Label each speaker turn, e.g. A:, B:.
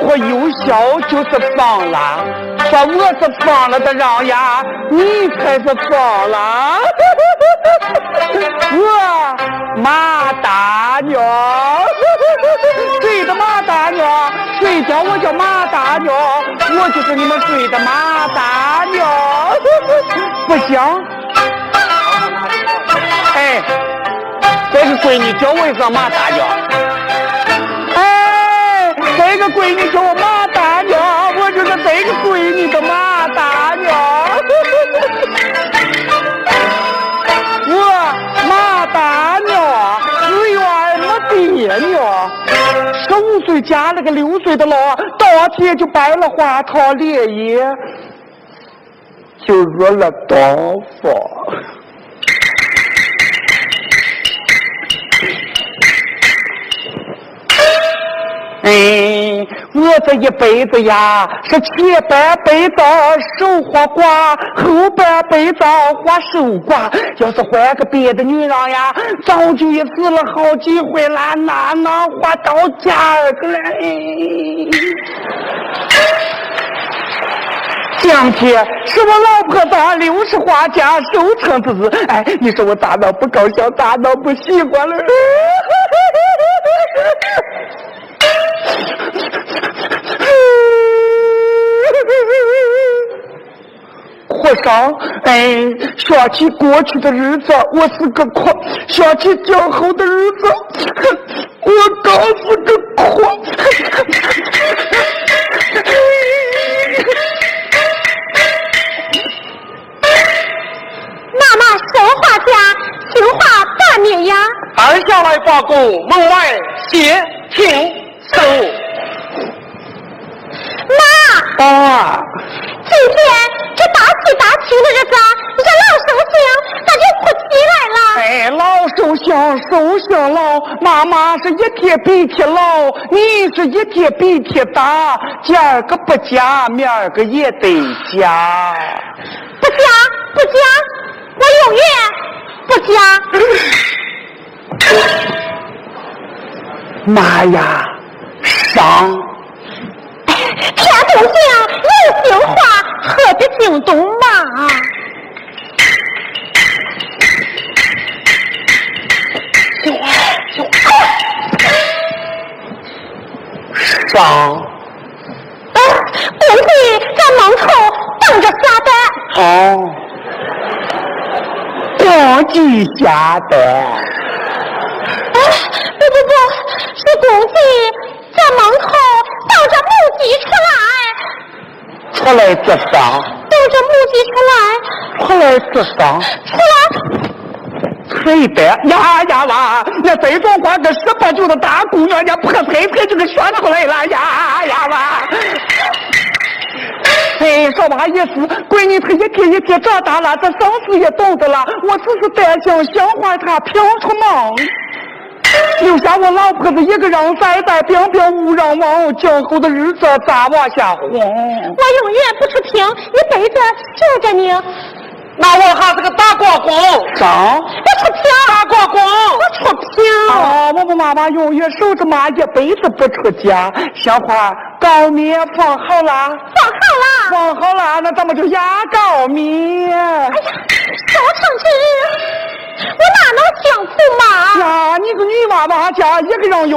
A: 我有效就是放了，说我是放了的让呀，你才是放了。我马大娘，谁的马大娘？谁叫我叫马大娘？我就是你们谁的马大娘。不行，哎，这个闺女叫我一声马大娘。哎，这个闺女叫我马大娘，我就是这个闺女的马大娘。我马大娘自愿没爹娘，15岁加了个6岁的老，当天就摆了花堂烈夜，就入了洞房。哎，我这一辈子呀，是前半辈子守花寡，后半辈子花守寡。要是换个别的女人呀，早就也死了好几回了，哪能花到家个嘞？今天是我老婆子60花家收成之日，哎，你说我大脑不高兴，大脑不喜欢了。和尚，哎，想起过去的日子，我是个狂；想起今后的日子，我更是个狂。
B: 妈妈收花家，绣花半面呀。
C: 按下来发工，门外谢听收。
B: 妈，
A: 啊，
B: 今天这大喜大庆的日子，这老寿星那就不起来了。
A: 哎，老寿星寿星老，妈妈是一天比一天老，你是一天比一天大，今儿个不嫁，明儿个也得嫁。
B: 不嫁，不嫁，我永远不嫁。
A: 妈呀，伤！
B: 天公星有杏花，何必惊动妈？
C: 杏花，杏花，
A: 伤！
B: 公鸡在门口等着下蛋。
A: 哦，公鸡下蛋。
B: 不，是公鸡在门口等着母鸡出来。
A: 出来做啥？
B: 等着母鸡出来。
A: 出来做啥？
B: 出来。
A: 催的呀呀哇！那这种话跟18、9的大姑娘家破催就给说出来了呀呀哇！哎，说嘛意思，闺女她一天一天长大了，这生死也懂得了。我只是担心杏花她飘出门，留下我老婆子一个人呆呆冰冰无人问，今后的日子咋往下混？
B: 我永远不出厅，一辈子守着你。
C: 那我还是个大光公。
A: 啥？
B: 我出厅。
C: 大光公。
B: 我出厅。
A: 啊，我们妈妈永远守着妈，一辈子不出家。杏花，糕面放好了。
B: 放好了。
A: 放好了，那咱们就压糕面。哎呀，
B: 小成之，我哪能享福嘛？
A: 呀，你个女娃娃家一个人有